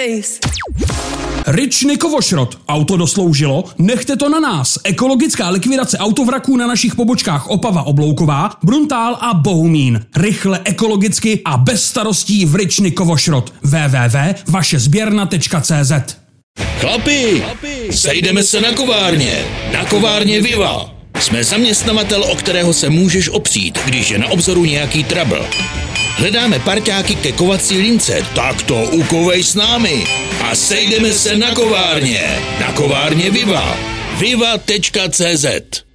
face. Ričny Kovošrot. Auto dosloužilo? Nechte to na nás. Ekologická likvidace autovraků na našich pobočkách Opava Oblouková, Bruntál a Bohumín. Rychle, ekologicky a bez starostí v Ričny Kovošrot. www.vašezběrna.cz. Chlapi, sejdeme se na kovárně. Na kovárně Viva. Jsme zaměstnavatel, o kterého se můžeš opřít, když je na obzoru nějaký trouble. Hledáme parťáky ke kovací lince, tak to ukovej s námi. A sejdeme se na kovárně. Na kovárně Viva. Viva.cz